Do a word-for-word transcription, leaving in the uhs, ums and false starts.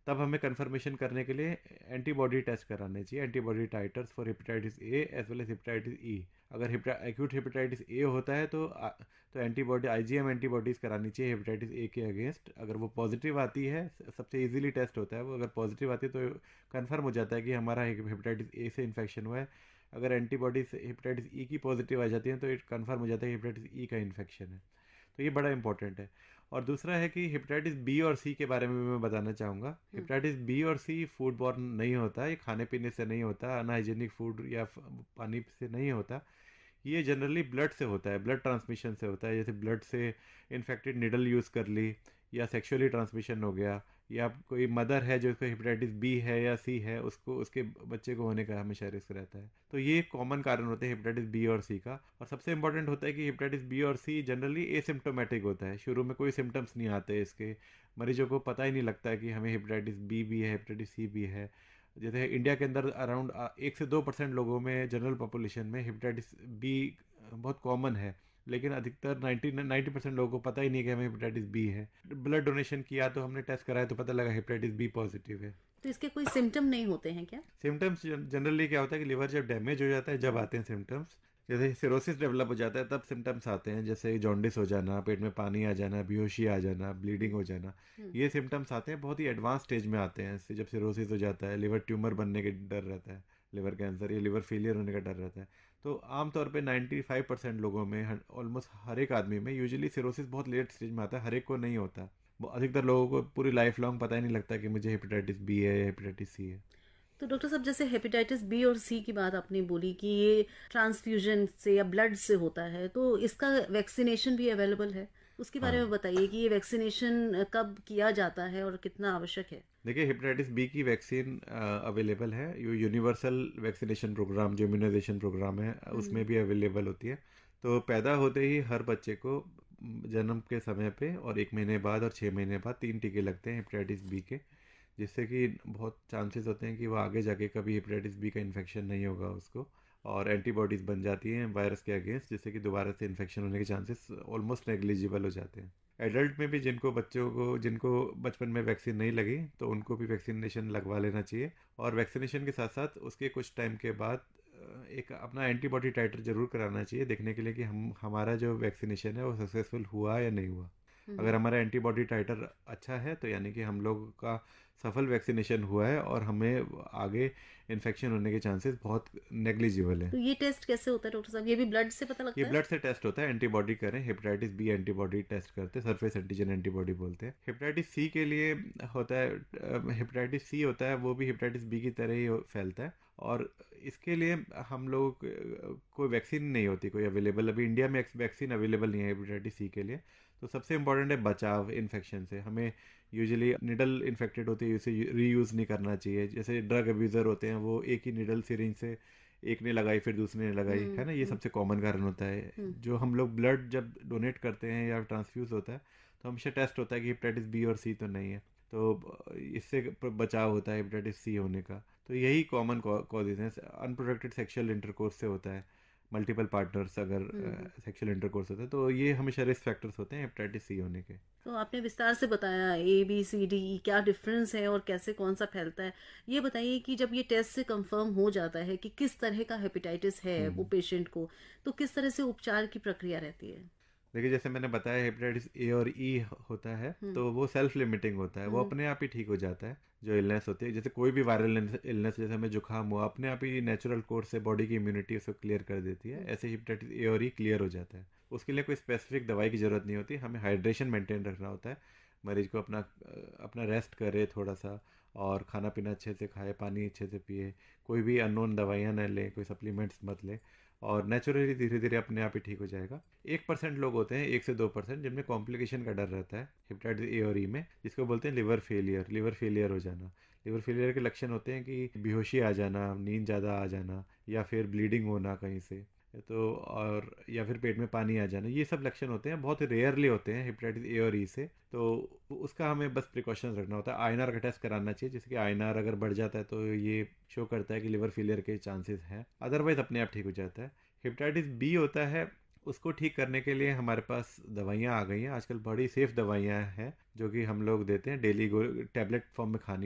तब हमें कंफर्मेशन करने के लिए एंटीबॉडी टेस्ट कराने चाहिए, antibody titres for hepatitis A as well as hepatitis E. अगर एक्यूट हेपेटाइटिस ए होता है तो आ, तो एंटीबॉडी आईजीएम एंटीबॉडीज़ करानी चाहिए हेपेटाइटिस ए के अगेंस्ट। अगर वो पॉजिटिव आती है, सबसे इजीली टेस्ट होता है वो, अगर पॉजिटिव आती है तो कंफर्म हो जाता है कि हमारा हेपेटाइटिस ए से इन्फेक्शन हुआ है। अगर एंटीबॉडीज हेपेटाइटिस ई की पॉजिटिव आ जाती हैं तो कंफर्म हो जाता है कि हेपेटाइटिस ई का इन्फेक्शन है। तो ये बड़ा इंपॉर्टेंट है। और दूसरा है कि हेपेटाइटिस बी और सी के बारे में भी मैं बताना चाहूँगा। हेपेटाइटिस बी और सी फूड बॉर्न नहीं होता, ये खाने पीने से नहीं होता, अनहाइजीनिक फूड या पानी से नहीं होता। ये जनरली ब्लड से होता है, ब्लड ट्रांसमिशन से होता है। जैसे ब्लड से इन्फेक्टेड निडल यूज़ कर ली, या सेक्सुअली ट्रांसमिशन हो गया, या कोई मदर है जो उसको हेपेटाइटिस बी है या सी है, उसको उसके बच्चे को होने का हमेशा रिस्क रहता है। तो ये कॉमन कारण होते हैं हेपेटाइटिस बी और सी का। और सबसे इंपॉर्टेंट होता है कि हेपेटाइटिस बी और सी जनरली एसिम्प्टोमेटिक होता है, शुरू में कोई सिम्टम्स नहीं आते इसके, मरीजों को पता ही नहीं लगता है कि हमें हेपेटाइटिस बी भी है, हेपेटाइटिस सी भी है। जैसे इंडिया के अंदर अराउंड एक से दो परसेंट लोगों में, जनरल पॉपुलेशन में हेपेटाइटिस बी बहुत कॉमन है, लेकिन अधिकतर नाइन्टी नाइन्टी परसेंट लोगों को पता ही नहीं कि हमें हेपेटाइटिस बी है। ब्लड डोनेशन किया तो हमने टेस्ट कराया तो पता लगा हेपेटाइटिस बी पॉजिटिव है। तो इसके कोई सिम्टम नहीं होते हैं क्या? सिम्टम्स जनरली क्या होता है कि लिवर जब डैमेज हो जाता है जब आते हैं सिम्टम्स। जैसे सिरोसिस डेवलप हो जाता है तब सिम्टम्स आते हैं, जैसे जॉन्डिस हो जाना, पेट में पानी आ जाना, बेहोशी आ जाना, ब्लीडिंग हो जाना। ये सिम्टम्स आते हैं, बहुत ही एडवांस स्टेज में आते हैं। इससे जब सिरोसिस हो जाता है, लिवर ट्यूमर बनने के डर रहता है, लिवर कैंसर या लिवर फेलियर होने का डर रहता है। तो आमतौर पे नाइन्टी फाइव परसेंट लोगों में, ऑलमोस्ट हर एक आदमी में यूजुअली सिरोसिस बहुत लेट स्टेज में आता है, हर एक को नहीं होता। अधिकतर लोगों को पूरी लाइफ लॉन्ग पता ही नहीं लगता कि मुझे हेपेटाइटिस बी है या हेपेटाइटिस सी है। तो डॉक्टर साहब, जैसे हेपेटाइटिस बी और सी की बात आपने बोली कि ये ट्रांसफ्यूजन से या ब्लड से होता है, तो इसका वैक्सीनेशन भी अवेलेबल है, उसके बारे में हाँ, बताइए कि ये वैक्सीनेशन कब किया जाता है और कितना आवश्यक है? देखिए हेपेटाइटिस बी की वैक्सीन अवेलेबल है। ये यूनिवर्सल वैक्सीनेशन प्रोग्राम जो इम्यूनाइजेशन प्रोग्राम है उसमें भी अवेलेबल होती है। तो पैदा होते ही हर बच्चे को म, जन्म के समय पे और एक महीने बाद और छः महीने बाद तीन टीके लगते हैं हेपेटाइटिस बी के, जिससे कि बहुत चांसेस होते हैं कि वो आगे जाके कभी हेपेटाइटिस बी का इन्फेक्शन नहीं होगा उसको, और एंटीबॉडीज़ बन जाती हैं वायरस के अगेंस्ट, जिससे कि दोबारा से इन्फेक्शन होने के चांसेस ऑलमोस्ट नेग्लिजिबल हो जाते हैं। एडल्ट में भी जिनको बच्चों को जिनको बचपन में वैक्सीन नहीं लगी तो उनको भी वैक्सीनेशन लगवा लेना चाहिए। और वैक्सीनेशन के साथ साथ उसके कुछ टाइम के बाद अ, एक अपना एंटीबॉडी टाइटर जरूर कराना चाहिए, देखने के लिए कि हम हमारा जो वैक्सीनेशन है वो सक्सेसफुल हुआ या नहीं हुआ। अगर हमारा एंटीबॉडी टाइटर अच्छा है तो यानी कि हम लोग का सफल वैक्सीनेशन हुआ है और हमें आगे इन्फेक्शन होने के चांसेस बहुत नेग्लिजिबल तो हैं। ये टेस्ट कैसे होता है डॉक्टर साहब? ये भी ब्लड से पता ये लगता है? ब्लड से टेस्ट होता है, एंटीबॉडी करें, हेपेटाइटिस बी एंटीबॉडी टेस्ट करते हैं, सरफेस एंटीजन एंटीबॉडी बोलते हैं। हेपेटाइटिस सी के लिए होता है, हेपेटाइटिस सी होता है वो भी हेपेटाइटिस बी की तरह ही फैलता है। और इसके लिए हम लोग कोई वैक्सीन नहीं होती कोई अवेलेबल, अभी इंडिया में वैक्सीन अवेलेबल नहीं है हेपेटाइटिस सी के लिए। तो सबसे इंपॉर्टेंट है बचाव इन्फेक्शन से। हमें यूजुअली निडल इन्फेक्टेड होती है, उसे रीयूज़ नहीं करना चाहिए। जैसे ड्रग अब्यूज़र होते हैं, वो एक ही निडल सिरिंज से एक ने लगाई फिर दूसरे ने लगाई, है ना, ये हम्म। सबसे कॉमन कारण होता है। हम्म। जो हम लोग ब्लड जब डोनेट करते हैं या ट्रांसफ्यूज होता है तो हमेशा टेस्ट होता है कि हेपेटाइटिस बी और सी तो नहीं है। तो इससे बचाव होता है हेपेटाइटिस सी होने का। तो यही कॉमन कॉजेज हैं। अनप्रोटेक्टेड सेक्सुअल इंटरकोर्स से होता है, मल्टीपल पार्टनर्स अगर हम्म। सेक्सुअल इंटरकोर्स होता है तो ये हमेशा रिस्क फैक्टर्स होते हैं हेपेटाइटिस सी होने के। तो आपने विस्तार से बताया A B C D E क्या डिफरेंस है और कैसे कौन सा फैलता है। ये बताइए कि जब ये टेस्ट से कंफर्म हो जाता है कि किस तरह का हेपेटाइटिस है वो हम्म पेशेंट को, तो किस तरह से उपचार की प्रक्रिया रहती है? देखिए जैसे मैंने बताया हेपेटाइटिस ए और ई होता है हम्म। तो वो सेल्फ लिमिटिंग होता है, वो हम्म। अपने आप ही ठीक हो जाता है। जो इलनेस होती है, जैसे कोई भी वायरल इलनेस, जैसे हमें जुकाम हुआ, अपने आप ही नेचुरल कोर्स से बॉडी की इम्यूनिटी उसको क्लियर कर देती है, हम्म। ऐसे हेपेटाइटिस ए और ई क्लियर हो जाता है। उसके लिए कोई स्पेसिफिक दवाई की ज़रूरत नहीं होती, हमें हाइड्रेशन मेंटेन रखना होता है। मरीज को अपना अपना रेस्ट करे थोड़ा सा, और खाना पीना अच्छे से खाए, पानी अच्छे से पिए, कोई भी अननोन दवाइयाँ न ले, कोई सप्लीमेंट्स मत ले, और नेचुरली धीरे धीरे अपने आप ही ठीक हो जाएगा। एक परसेंट लोग होते हैं, एक से दो परसेंट, जिनमें कॉम्प्लिकेशन का डर रहता है हेपेटाइटिस ए और ई में, जिसको बोलते हैं लिवर फेलियर, लिवर फेलियर हो जाना। लिवर फेलियर के लक्षण होते हैं कि बेहोशी आ जाना, नींद ज़्यादा आ जाना, या फिर ब्लीडिंग होना कहीं से, तो और या फिर पेट में पानी आ जाना। ये सब लक्षण होते हैं, बहुत रेयरली होते हैं हेपेटाइटिस ए और ई से। तो उसका हमें बस प्रिकॉशंस रखना होता है। आईएनआर का टेस्ट कराना चाहिए, जैसे कि आईएनआर अगर बढ़ जाता है तो ये शो करता है कि लिवर फेलियर के चांसेस हैं, अदरवाइज अपने आप ठीक हो जाता है। हेपेटाइटिस बी होता है, उसको ठीक करने के लिए हमारे पास दवाइयाँ आ गई हैं आजकल, बड़ी सेफ दवाइयाँ हैं जो कि हम लोग देते हैं, डेली टैबलेट फॉर्म में खानी